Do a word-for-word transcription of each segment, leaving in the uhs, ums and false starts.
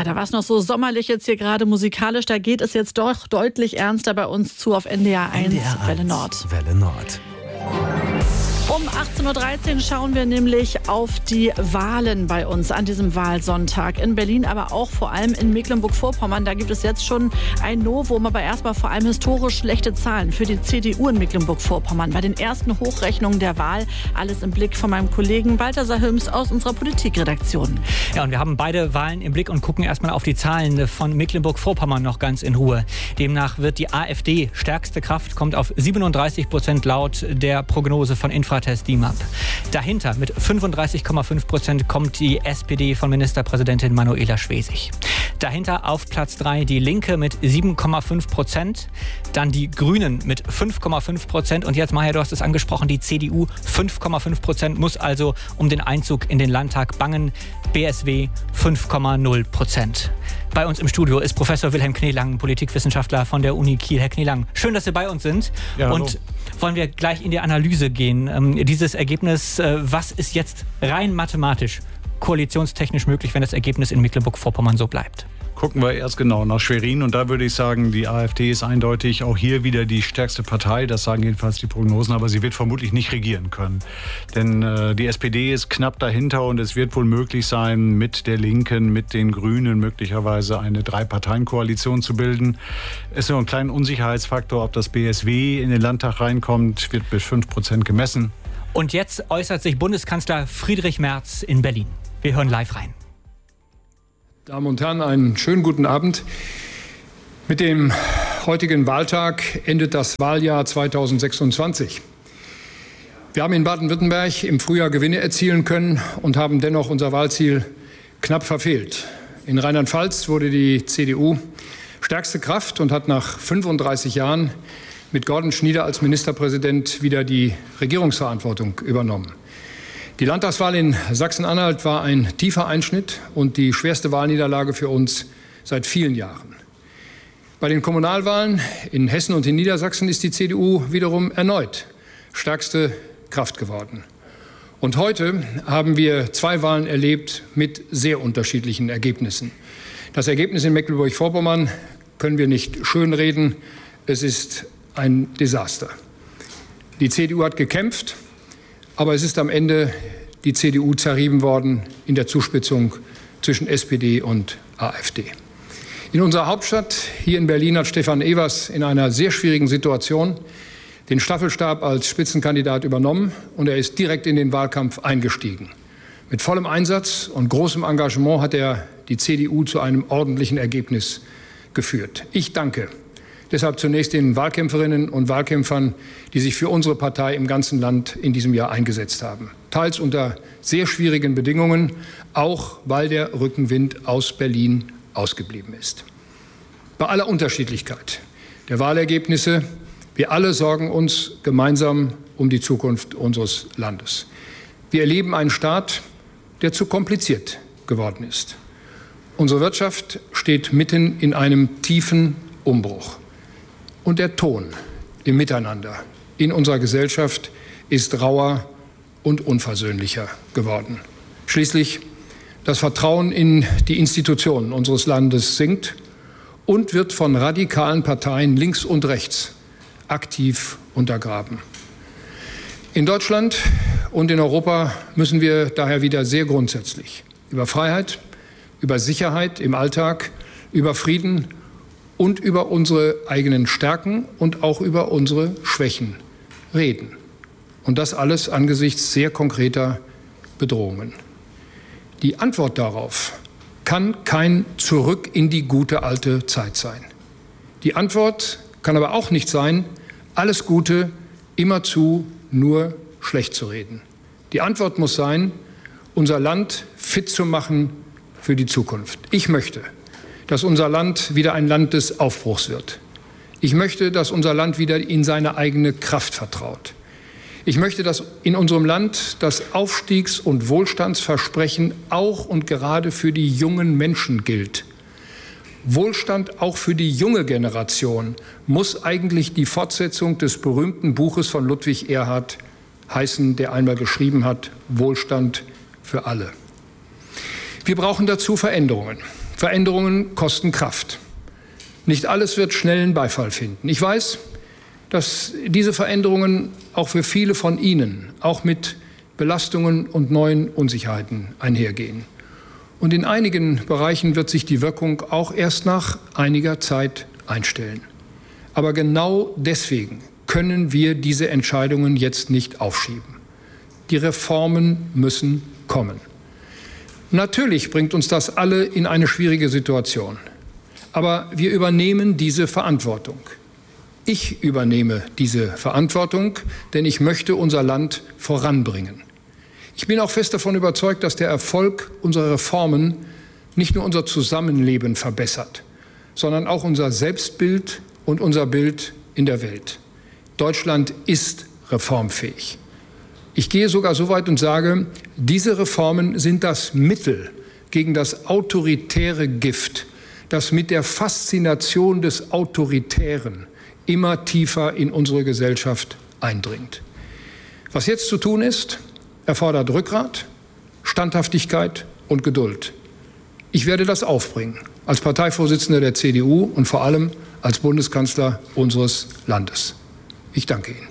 da war es noch so sommerlich jetzt hier gerade musikalisch. Da geht es jetzt doch deutlich ernster bei uns zu auf N D R eins, N D R eins Welle Nord. Welle Nord. Um achtzehn Uhr dreizehn schauen wir nämlich auf die Wahlen bei uns an diesem Wahlsonntag. In Berlin, aber auch vor allem in Mecklenburg-Vorpommern. Da gibt es jetzt schon ein Novum, aber erstmal vor allem historisch schlechte Zahlen für die C D U in Mecklenburg-Vorpommern. Bei den ersten Hochrechnungen der Wahl, alles im Blick von meinem Kollegen Balthasar Hüms aus unserer Politikredaktion. Ja, und wir haben beide Wahlen im Blick und gucken erstmal auf die Zahlen von Mecklenburg-Vorpommern noch ganz in Ruhe. Demnach wird die AfD stärkste Kraft, kommt auf siebenunddreißig Prozent laut der Prognose von Infratest D I M A P. Dahinter mit fünfunddreißig Komma fünf Prozent kommt die S P D von Ministerpräsidentin Manuela Schwesig. Dahinter auf Platz drei die Linke mit sieben Komma fünf Prozent, dann die Grünen mit fünf Komma fünf Prozent und jetzt, Maja, du hast es angesprochen, die C D U fünf Komma fünf Prozent, muss also um den Einzug in den Landtag bangen. B S W fünf Komma null Prozent. Bei uns im Studio ist Professor Wilhelm Kneelang, Politikwissenschaftler von der Uni Kiel. Herr Kneelang, schön, dass Sie bei uns sind. Ja, und wollen wir gleich in die Analyse gehen. Ähm, dieses Ergebnis, äh, was ist jetzt rein mathematisch, koalitionstechnisch möglich, wenn das Ergebnis in Mecklenburg-Vorpommern so bleibt? Gucken wir erst genau nach Schwerin und da würde ich sagen, die AfD ist eindeutig auch hier wieder die stärkste Partei, das sagen jedenfalls die Prognosen, aber sie wird vermutlich nicht regieren können. Denn äh, die S P D ist knapp dahinter und es wird wohl möglich sein, mit der Linken, mit den Grünen möglicherweise eine Drei-Parteien-Koalition zu bilden. Es ist nur ein kleiner Unsicherheitsfaktor, ob das B S W in den Landtag reinkommt, wird bis fünf Prozent gemessen. Und jetzt äußert sich Bundeskanzler Friedrich Merz in Berlin. Wir hören live rein. Damen und Herren, einen schönen guten Abend. Mit dem heutigen Wahltag endet das Wahljahr zweitausendsechsundzwanzig. Wir haben in Baden-Württemberg im Frühjahr Gewinne erzielen können und haben dennoch unser Wahlziel knapp verfehlt. In Rheinland-Pfalz wurde die C D U stärkste Kraft und hat nach fünfunddreißig Jahren mit Gordon Schnieder als Ministerpräsident wieder die Regierungsverantwortung übernommen. Die Landtagswahl in Sachsen-Anhalt war ein tiefer Einschnitt und die schwerste Wahlniederlage für uns seit vielen Jahren. Bei den Kommunalwahlen in Hessen und in Niedersachsen ist die C D U wiederum erneut stärkste Kraft geworden. Und heute haben wir zwei Wahlen erlebt mit sehr unterschiedlichen Ergebnissen. Das Ergebnis in Mecklenburg-Vorpommern können wir nicht schönreden. Es ist ein Desaster. Die C D U hat gekämpft. Aber es ist am Ende die C D U zerrieben worden in der Zuspitzung zwischen S P D und AfD. In unserer Hauptstadt, hier in Berlin, hat Stefan Evers in einer sehr schwierigen Situation den Staffelstab als Spitzenkandidat übernommen und er ist direkt in den Wahlkampf eingestiegen. Mit vollem Einsatz und großem Engagement hat er die C D U zu einem ordentlichen Ergebnis geführt. Ich danke deshalb zunächst den Wahlkämpferinnen und Wahlkämpfern, die sich für unsere Partei im ganzen Land in diesem Jahr eingesetzt haben. Teils unter sehr schwierigen Bedingungen, auch weil der Rückenwind aus Berlin ausgeblieben ist. Bei aller Unterschiedlichkeit der Wahlergebnisse, wir alle sorgen uns gemeinsam um die Zukunft unseres Landes. Wir erleben einen Staat, der zu kompliziert geworden ist. Unsere Wirtschaft steht mitten in einem tiefen Umbruch. Und der Ton im Miteinander in unserer Gesellschaft ist rauer und unversöhnlicher geworden. Schließlich das Vertrauen in die Institutionen unseres Landes sinkt und wird von radikalen Parteien links und rechts aktiv untergraben. In Deutschland und in Europa müssen wir daher wieder sehr grundsätzlich über Freiheit, über Sicherheit im Alltag, über Frieden und über unsere eigenen Stärken und auch über unsere Schwächen reden. Und das alles angesichts sehr konkreter Bedrohungen. Die Antwort darauf kann kein Zurück in die gute alte Zeit sein. Die Antwort kann aber auch nicht sein, alles Gute immerzu nur schlecht zu reden. Die Antwort muss sein, unser Land fit zu machen für die Zukunft. Ich möchte, dass unser Land wieder ein Land des Aufbruchs wird. Ich möchte, dass unser Land wieder in seine eigene Kraft vertraut. Ich möchte, dass in unserem Land das Aufstiegs- und Wohlstandsversprechen auch und gerade für die jungen Menschen gilt. Wohlstand auch für die junge Generation muss eigentlich die Fortsetzung des berühmten Buches von Ludwig Erhard heißen, der einmal geschrieben hat, Wohlstand für alle. Wir brauchen dazu Veränderungen. Veränderungen kosten Kraft. Nicht alles wird schnellen Beifall finden. Ich weiß, dass diese Veränderungen auch für viele von Ihnen auch mit Belastungen und neuen Unsicherheiten einhergehen. Und in einigen Bereichen wird sich die Wirkung auch erst nach einiger Zeit einstellen. Aber genau deswegen können wir diese Entscheidungen jetzt nicht aufschieben. Die Reformen müssen kommen. Natürlich bringt uns das alle in eine schwierige Situation. Aber wir übernehmen diese Verantwortung. Ich übernehme diese Verantwortung, denn ich möchte unser Land voranbringen. Ich bin auch fest davon überzeugt, dass der Erfolg unserer Reformen nicht nur unser Zusammenleben verbessert, sondern auch unser Selbstbild und unser Bild in der Welt. Deutschland ist reformfähig. Ich gehe sogar so weit und sage, diese Reformen sind das Mittel gegen das autoritäre Gift, das mit der Faszination des Autoritären immer tiefer in unsere Gesellschaft eindringt. Was jetzt zu tun ist, erfordert Rückgrat, Standhaftigkeit und Geduld. Ich werde das aufbringen, als Parteivorsitzender der C D U und vor allem als Bundeskanzler unseres Landes. Ich danke Ihnen.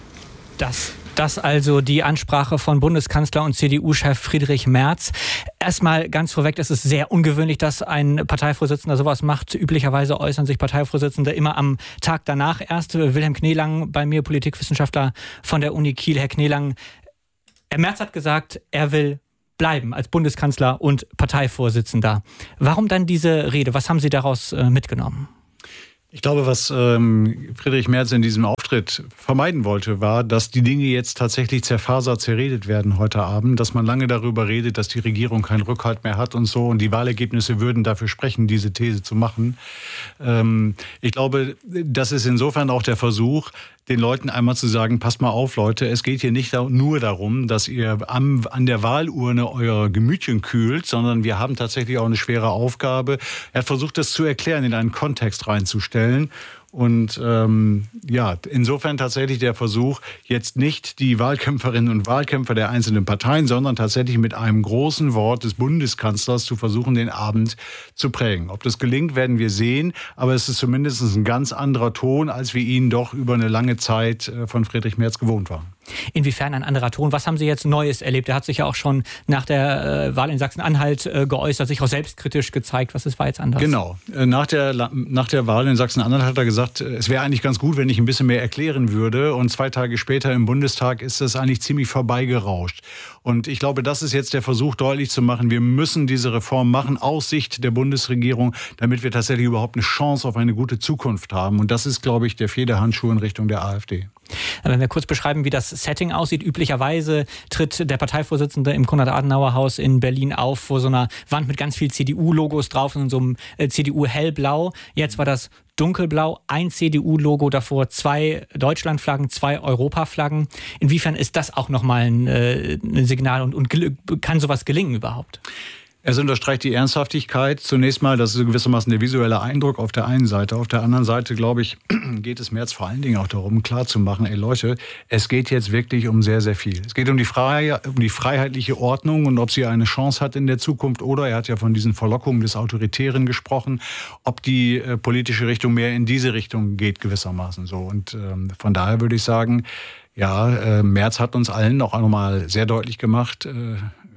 Das Das also die Ansprache von Bundeskanzler und C D U-Chef Friedrich Merz. Erstmal ganz vorweg, es ist sehr ungewöhnlich, dass ein Parteivorsitzender sowas macht. Üblicherweise äußern sich Parteivorsitzende immer am Tag danach erst. Wilhelm Kneelang, bei mir Politikwissenschaftler von der Uni Kiel. Herr Kneelang, Herr Merz hat gesagt, er will bleiben als Bundeskanzler und Parteivorsitzender. Warum dann diese Rede? Was haben Sie daraus äh, mitgenommen? Ich glaube, was ähm, Friedrich Merz in diesem Auftritt vermeiden wollte, war, dass die Dinge jetzt tatsächlich zerfasert zerredet werden heute Abend, dass man lange darüber redet, dass die Regierung keinen Rückhalt mehr hat und so, und die Wahlergebnisse würden dafür sprechen, diese These zu machen. Ähm, ich glaube, das ist insofern auch der Versuch, den Leuten einmal zu sagen, passt mal auf, Leute, es geht hier nicht nur darum, dass ihr am, an der Wahlurne euer Gemütchen kühlt, sondern wir haben tatsächlich auch eine schwere Aufgabe. Er hat versucht, das zu erklären, in einen Kontext reinzustellen. Und ähm, ja, insofern tatsächlich der Versuch, jetzt nicht die Wahlkämpferinnen und Wahlkämpfer der einzelnen Parteien, sondern tatsächlich mit einem großen Wort des Bundeskanzlers zu versuchen, den Abend zu prägen. Ob das gelingt, werden wir sehen, aber es ist zumindest ein ganz anderer Ton, als wir ihn doch über eine lange Zeit von Friedrich Merz gewohnt waren. Inwiefern ein anderer Ton? Was haben Sie jetzt Neues erlebt? Er hat sich ja auch schon nach der äh, Wahl in Sachsen-Anhalt äh, geäußert, sich auch selbstkritisch gezeigt. Was ist, war jetzt anders? Genau. Nach der, nach der Wahl in Sachsen-Anhalt hat er gesagt, es wäre eigentlich ganz gut, wenn ich ein bisschen mehr erklären würde. Und zwei Tage später im Bundestag ist das eigentlich ziemlich vorbeigerauscht. Und ich glaube, das ist jetzt der Versuch, deutlich zu machen, wir müssen diese Reform machen aus Sicht der Bundesregierung, damit wir tatsächlich überhaupt eine Chance auf eine gute Zukunft haben. Und das ist, glaube ich, der Federhandschuh in Richtung der AfD. Wenn wir kurz beschreiben, wie das Setting aussieht. Üblicherweise tritt der Parteivorsitzende im Konrad-Adenauer-Haus in Berlin auf, vor so einer Wand mit ganz viel C D U-Logos drauf und so einem C D U-hellblau. Jetzt war das dunkelblau, ein C D U-Logo davor, zwei Deutschlandflaggen, zwei Europaflaggen. Inwiefern ist das auch nochmal ein, äh, ein Signal und, und kann sowas gelingen überhaupt? Es unterstreicht die Ernsthaftigkeit. Zunächst mal, das ist gewissermaßen der visuelle Eindruck auf der einen Seite. Auf der anderen Seite, glaube ich, geht es Merz vor allen Dingen auch darum, klarzumachen, ey Leute, es geht jetzt wirklich um sehr, sehr viel. Es geht um die, Freiheit, um die freiheitliche Ordnung und ob sie eine Chance hat in der Zukunft, oder er hat ja von diesen Verlockungen des Autoritären gesprochen, ob die äh, politische Richtung mehr in diese Richtung geht gewissermaßen so. Und ähm, von daher würde ich sagen, ja, äh, Merz hat uns allen auch nochmal sehr deutlich gemacht, äh,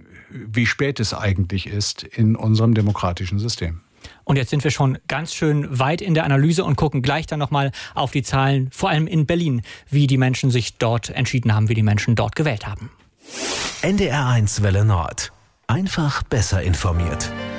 wie spät es eigentlich ist in unserem demokratischen System. Und jetzt sind wir schon ganz schön weit in der Analyse und gucken gleich dann nochmal auf die Zahlen, vor allem in Berlin, wie die Menschen sich dort entschieden haben, wie die Menschen dort gewählt haben. N D R eins Welle Nord. Einfach besser informiert.